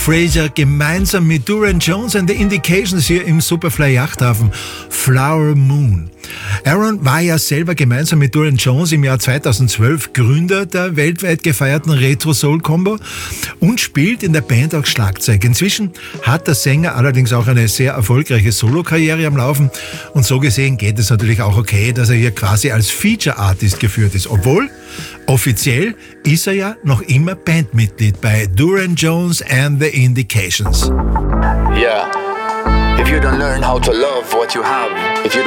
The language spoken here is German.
Fraser gemeinsam mit Duran Jones and the Indications hier im Superfly Yachthafen Flower Moon. Aaron war ja selber gemeinsam mit Duran Jones im Jahr 2012 Gründer der weltweit gefeierten Retro-Soul-Combo und spielt in der Band auch Schlagzeug. Inzwischen hat der Sänger allerdings auch eine sehr erfolgreiche Solo-Karriere am Laufen und so gesehen geht es natürlich auch okay, dass er hier quasi als Feature-Artist geführt ist, obwohl offiziell ist er ja noch immer Bandmitglied bei Duran Jones and the Indications. Yeah, if you don't learn how to love what you have, if you